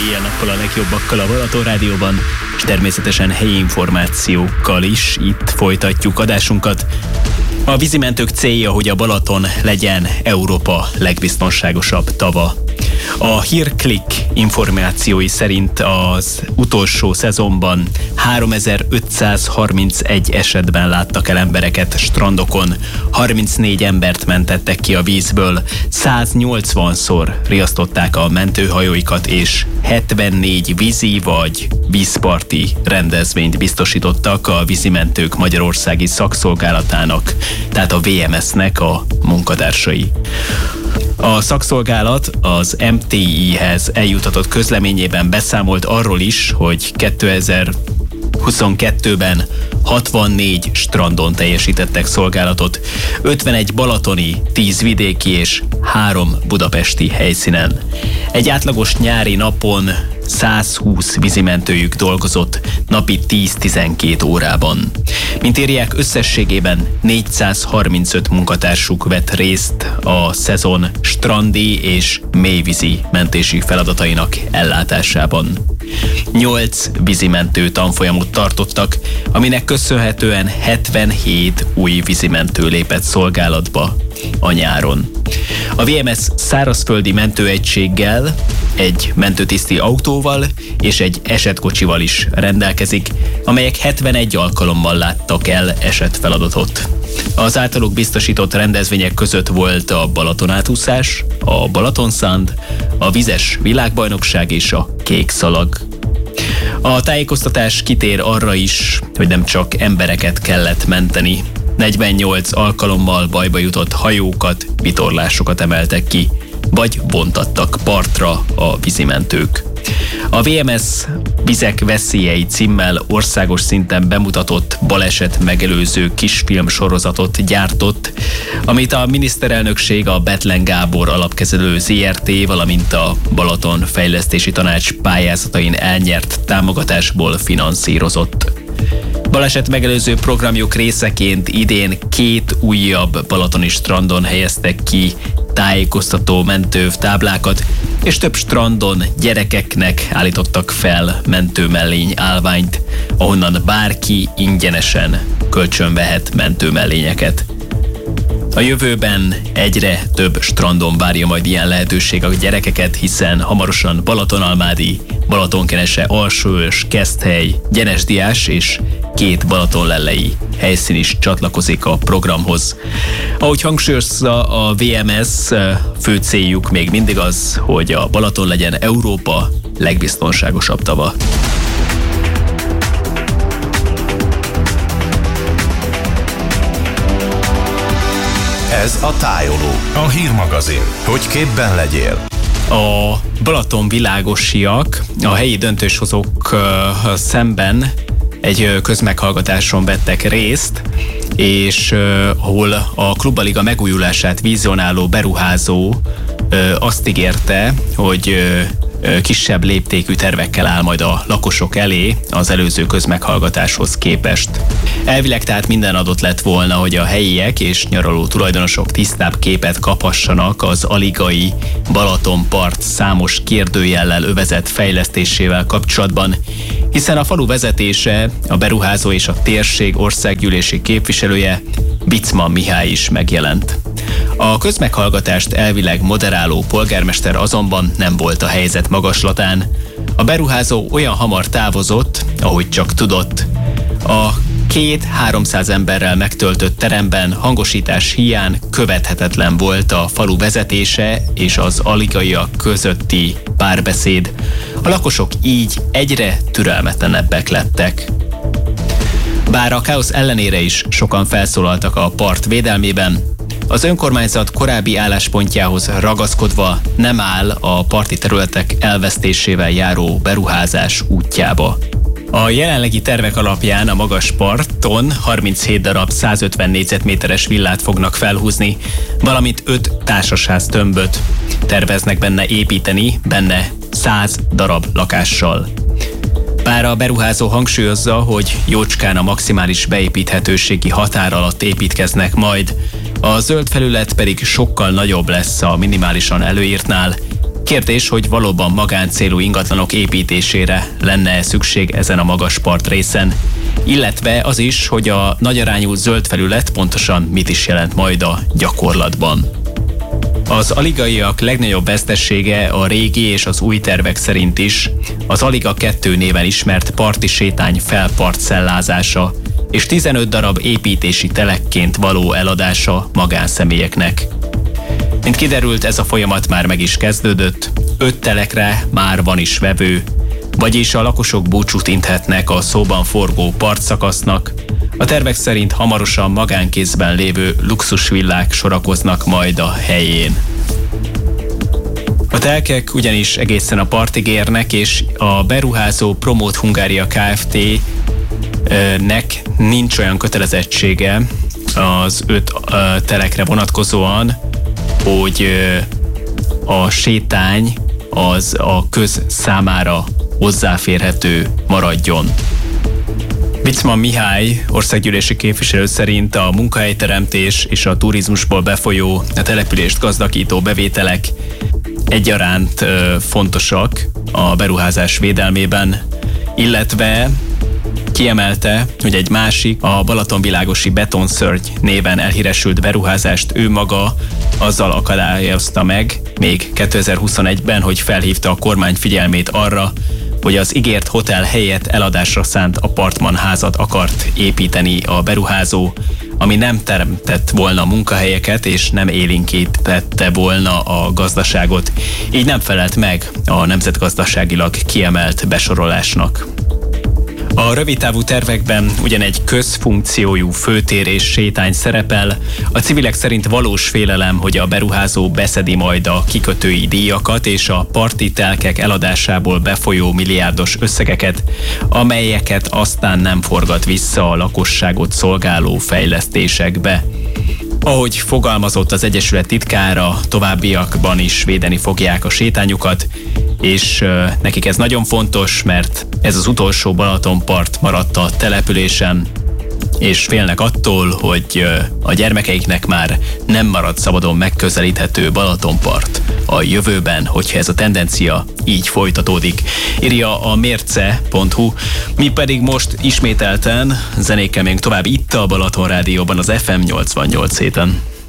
éjjel-nappal a legjobbakkal a Balaton Rádióban, és természetesen helyi információkkal is itt folytatjuk adásunkat. A vízimentők célja, hogy a Balaton legyen Európa legbiztonságosabb tava. A Hírklik információi szerint az utolsó szezonban 3531 esetben láttak el embereket strandokon, 34 embert mentettek ki a vízből, 180-szor riasztották a mentőhajóikat, és 74 vízi vagy vízparti rendezvényt biztosítottak a vízimentők Magyarországi Szakszolgálatának, tehát a VMS-nek a munkatársai. A szakszolgálat az MTI-hez eljutatott közleményében beszámolt arról is, hogy 2022-ben 64 strandon teljesítettek szolgálatot, 51 balatoni, 10 vidéki és 3 budapesti helyszínen. Egy átlagos nyári napon 120 vízimentőjük dolgozott napi 10-12 órában. Mint írják, összességében 435 munkatársuk vett részt a szezon strandi és mélyvízi mentési feladatainak ellátásában. 8 vízimentő tanfolyamot tartottak, aminek köszönhetően 77 új vízimentő lépett szolgálatba a nyáron. A VMS szárazföldi mentőegységgel, egy mentőtiszti autóval és egy esetkocsival is rendelkezik, amelyek 71 alkalommal láttak el esetfeladatot. Az általuk biztosított rendezvények között volt a Balatonátúszás, a Balatonszand, a vízes világbajnokság és a kék szalag. A tájékoztatás kitér arra is, hogy nem csak embereket kellett menteni. 48 alkalommal bajba jutott hajókat, vitorlásokat emeltek ki, vagy vontattak partra a vízimentők. A VMS Vizek veszélyei címmel országos szinten bemutatott baleset megelőző kisfilm sorozatot gyártott, amit a miniszterelnökség, a Bethlen Gábor alapkezelő ZRT, valamint a Balaton Fejlesztési Tanács pályázatain elnyert támogatásból finanszírozott. Baleset megelőző programjuk részeként idén 2 újabb balatoni strandon helyeztek ki tájékoztató mentőtáblákat, és több strandon gyerekeknek állítottak fel mentőmellény állványt, ahonnan bárki ingyenesen kölcsönvehet mentőmellényeket. A jövőben egyre több strandon várja majd ilyen lehetőség a gyerekeket, hiszen hamarosan Balatonalmádi, Balatonkenese, Alsóörs, Keszthely, Gyenesdiás és 2 balatonlellei helyszín is csatlakozik a programhoz. Ahogy hangsúlyozza a VMS, fő céljuk még mindig az, hogy a Balaton legyen Európa legbiztonságosabb tava. Ez a Tájoló, a hírmagazin, hogy képben legyél. A Balaton világosiak a helyi döntéshozók szemben egy közmeghallgatáson vettek részt, és ahol a Klubaliga megújulását vizionáló beruházó azt ígérte, hogy kisebb léptékű tervekkel áll majd a lakosok elé az előző közmeghallgatáshoz képest. Elvileg tehát minden adott lett volna, hogy a helyiek és nyaraló tulajdonosok tisztább képet kaphassanak az aligai Balatonpart számos kérdőjellel övezett fejlesztésével kapcsolatban, hiszen a falu vezetése, a beruházó és a térség országgyűlési képviselője, Bicman Mihály is megjelent. A közmeghallgatást elvileg moderáló polgármester azonban nem volt a helyzet magaslatán. A beruházó olyan hamar távozott, ahogy csak tudott. A 200-300 emberrel megtöltött teremben hangosítás hiány követhetetlen volt a falu vezetése és az aligaiak közötti párbeszéd. A lakosok így egyre türelmetlenebbek lettek. Bár a káosz ellenére is sokan felszólaltak a part védelmében, az önkormányzat korábbi álláspontjához ragaszkodva nem áll a parti területek elvesztésével járó beruházás útjába. A jelenlegi tervek alapján a magas parton 37 darab 150 négyzetméteres villát fognak felhúzni, valamint 5 társasház tömböt terveznek benne építeni, benne 100 darab lakással. Bár a beruházó hangsúlyozza, hogy jócskán a maximális beépíthetőségi határ alatt építkeznek majd, a zöld felület pedig sokkal nagyobb lesz a minimálisan előírtnál, Kérdés, hogy valóban magáncélú ingatlanok építésére lenne szükség ezen a magas part részen, illetve az is, hogy a nagyarányú zöld felület pontosan mit is jelent majd a gyakorlatban. Az aligaiak legnagyobb vesztesége a régi és az új tervek szerint is az Aliga 2 néven ismert parti sétány felparcellázása és 15 darab építési telekként való eladása magánszemélyeknek. Mint kiderült, ez a folyamat már meg is kezdődött, 5 telekre már van is vevő, vagyis a lakosok búcsút inthetnek a szóban forgó partszakasznak. A tervek szerint hamarosan magánkézben lévő luxusvillák sorakoznak majd a helyén. A telkek ugyanis egészen a partig érnek, és a beruházó Promote Hungária Kft-nek nincs olyan kötelezettsége az 5 telekre vonatkozóan, hogy a sétány az a köz számára hozzáférhető maradjon. Bicman Mihály országgyűlési képviselő szerint a munkahelyteremtés és a turizmusból befolyó, a települést gazdagító bevételek egyaránt fontosak a beruházás védelmében, illetve kiemelte, hogy egy másik, a Balatonvilágosi Betonszörgy néven elhíresült beruházást ő maga azzal akadályozta meg még 2021-ben, hogy felhívta a kormány figyelmét arra, hogy az ígért hotel helyett eladásra szánt apartmanházat akart építeni a beruházó, ami nem teremtett volna munkahelyeket és nem élénkítette volna a gazdaságot, így nem felelt meg a nemzetgazdaságilag kiemelt besorolásnak. A rövidtávú tervekben ugyan egy közfunkciójú főtér és sétány szerepel, a civilek szerint valós félelem, hogy a beruházó beszedi majd a kikötői díjakat és a parti telkek eladásából befolyó milliárdos összegeket, amelyeket aztán nem forgat vissza a lakosságot szolgáló fejlesztésekbe. Ahogy fogalmazott az Egyesület titkára, továbbiakban is védeni fogják a sétányukat, és nekik ez nagyon fontos, mert ez az utolsó Balatonpart maradt a településen, és félnek attól, hogy a gyermekeiknek már nem marad szabadon megközelíthető Balatonpart a jövőben, hogyha ez a tendencia így folytatódik, írja a mérce.hu. Mi pedig most ismételten zenékkel még tovább itt a Balaton Rádióban az FM 88 héten.